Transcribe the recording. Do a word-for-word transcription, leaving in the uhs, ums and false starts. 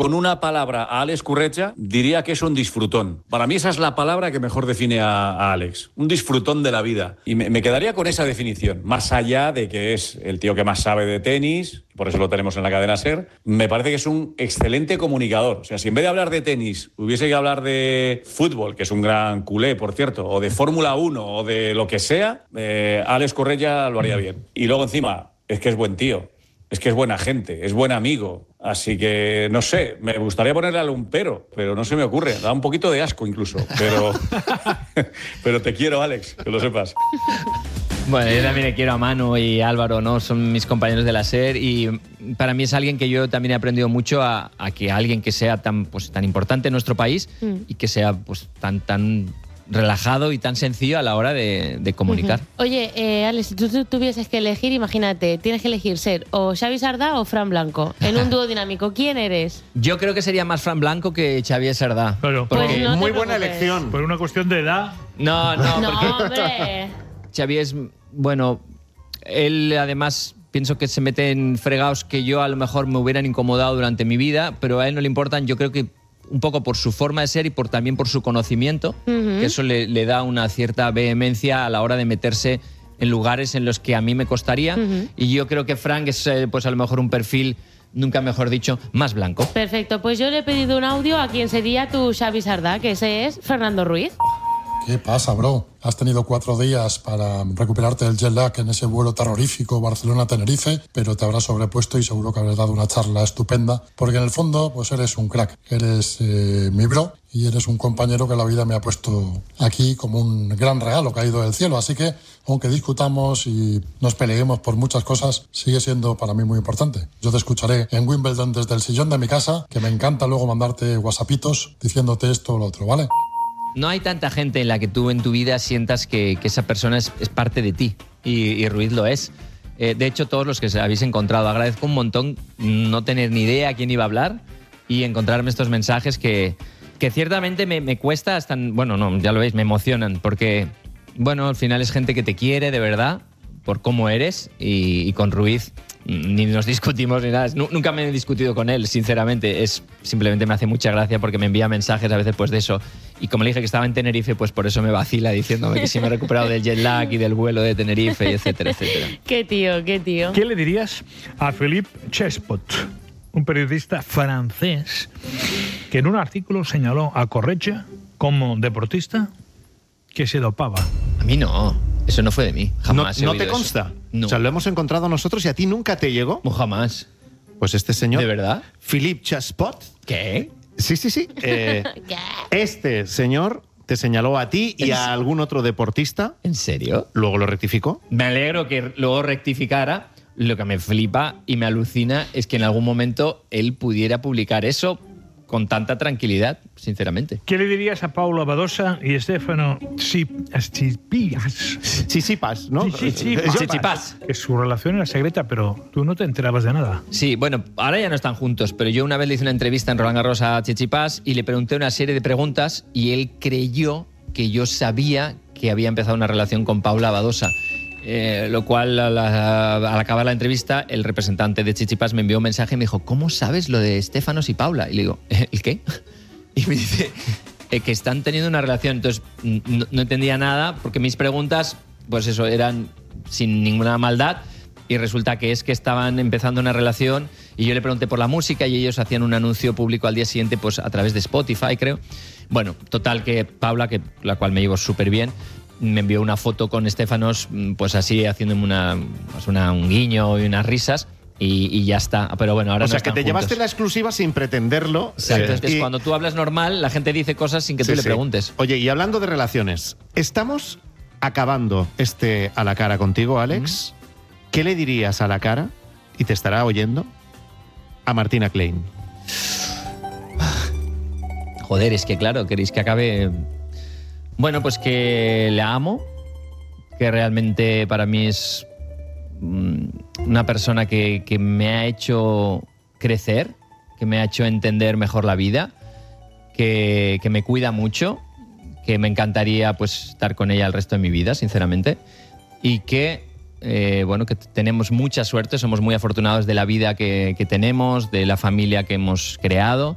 con una palabra a Alex Currecha, diría que es un disfrutón. Para mí esa es la palabra que mejor define a, a Alex. Un disfrutón de la vida. Y me, me quedaría con esa definición. Más allá de que es el tío que más sabe de tenis, por eso lo tenemos en la cadena SER, me parece que es un excelente comunicador. O sea, si en vez de hablar de tenis hubiese que hablar de fútbol, que es un gran culé, por cierto, o de Fórmula uno o de lo que sea, eh, Alex Currecha lo haría bien. Y luego encima, es que es buen tío. Es que es buena gente, es buen amigo. Así que, no sé, me gustaría ponerle algún pero, pero no se me ocurre. Da un poquito de asco incluso. Pero, pero te quiero, Alex, que lo sepas. Bueno, yo también le quiero a Manu y a Álvaro, ¿no? Son mis compañeros de la SER y para mí es alguien que yo también he aprendido mucho a, a que alguien que sea tan, pues, tan importante en nuestro país mm. y que sea pues, tan, tan relajado y tan sencillo a la hora de, de comunicar. Uh-huh. Oye, eh, Alex, si tú, tú tuvieses que elegir, imagínate, tienes que elegir ser o Xavi Sardá o Fran Blanco en un dúo dinámico. ¿Quién eres? Yo creo que sería más Fran Blanco que Xavi Sardá. Claro, pues porque no muy buena elección. Por una cuestión de edad. No, no, no porque hombre. Xavi es, bueno, él además pienso que se mete en fregados que yo a lo mejor me hubieran incomodado durante mi vida, pero a él no le importan, yo creo que un poco por su forma de ser y por también por su conocimiento, uh-huh. que eso le, le da una cierta vehemencia a la hora de meterse en lugares en los que a mí me costaría. Uh-huh. Y yo creo que Frank es eh, pues a lo mejor un perfil, nunca mejor dicho, más blanco. Perfecto, pues yo le he pedido un audio a quien sería tu Xavi Sardá, que ese es Fernando Ruiz. ¿Qué pasa, bro? Has tenido cuatro días para recuperarte del jet lag en ese vuelo terrorífico Barcelona-Tenerife, pero te habrás sobrepuesto y seguro que habrás dado una charla estupenda, porque en el fondo pues eres un crack, eres eh, mi bro y eres un compañero que la vida me ha puesto aquí como un gran regalo caído del cielo, así que aunque discutamos y nos peleemos por muchas cosas, sigue siendo para mí muy importante. Yo te escucharé en Wimbledon desde el sillón de mi casa, que me encanta luego mandarte whatsappitos diciéndote esto o lo otro, ¿vale? No hay tanta gente en la que tú en tu vida sientas que, que esa persona es, es parte de ti y, y Ruiz lo es. Eh, de hecho, todos los que se habéis encontrado, agradezco un montón no tener ni idea a quién iba a hablar y encontrarme estos mensajes que, que ciertamente me, me cuesta hasta... Bueno, no, ya lo veis, me emocionan porque, bueno, al final es gente que te quiere de verdad por cómo eres y, y con Ruiz ni nos discutimos ni nada. Nunca me he discutido con él, sinceramente. Es, simplemente me hace mucha gracia porque me envía mensajes a veces pues de eso. Y como le dije que estaba en Tenerife, pues por eso me vacila diciéndome que sí me he recuperado del jet lag y del vuelo de Tenerife, etcétera, etcétera. Qué tío, qué tío. ¿Qué le dirías a Philippe Chespot, un periodista francés que en un artículo señaló a Correcha como deportista que se dopaba? A mí no. Eso no fue de mí. Jamás. ¿No, ¿no te consta? No. O sea, lo hemos encontrado nosotros y a ti nunca te llegó. No, jamás. Pues este señor. ¿De verdad? Philippe Chespot. ¿Qué? Sí, sí, sí. Eh, este señor te señaló a ti y a algún otro deportista. ¿En serio? Luego lo rectificó. Me alegro que luego rectificara. Lo que me flipa y me alucina es que en algún momento él pudiera publicar eso con tanta tranquilidad, sinceramente. ¿Qué le dirías a Paula Badosa y Stefano Tsitsipas? Tsitsipas, ¿no? Tsitsipas. Que su relación era secreta, pero tú no te enterabas de nada. Sí, bueno, ahora ya no están juntos, pero yo una vez le hice una entrevista en Roland Garros a Tsitsipas y le pregunté una serie de preguntas y él creyó que yo sabía que había empezado una relación con Paula Badosa. Eh, lo cual, al, al acabar la entrevista, el representante de Tsitsipas me envió un mensaje y me dijo, ¿cómo sabes lo de Stefanos y Paula? Y le digo, ¿el qué? Y me dice, eh, que están teniendo una relación. Entonces, no, no entendía nada, porque mis preguntas, pues eso, eran sin ninguna maldad, y resulta que es que estaban empezando una relación, y yo le pregunté por la música, y ellos hacían un anuncio público al día siguiente, pues a través de Spotify, creo. Bueno, total que Paula, que la cual me llevo súper bien, me envió una foto con Stefanos, pues así, haciéndome una, pues una, un guiño y unas risas, y, y ya está. Pero bueno, ahora o no sea, que te juntos. llevaste la exclusiva sin pretenderlo. Exacto, Eh, es y... cuando tú hablas normal, la gente dice cosas sin que Sí, tú le sí. preguntes. Oye, y hablando de relaciones, estamos acabando este A la Cara contigo, Alex. ¿Mm? ¿Qué le dirías a la cara, y te estará oyendo, a Martina Klein? Joder, es que claro, queréis que acabe... Bueno, pues que la amo, que realmente para mí es una persona que, que me ha hecho crecer, que me ha hecho entender mejor la vida, que, que me cuida mucho, que me encantaría pues estar con ella el resto de mi vida, sinceramente, y que, eh, bueno, que tenemos mucha suerte, somos muy afortunados de la vida que, que tenemos, de la familia que hemos creado,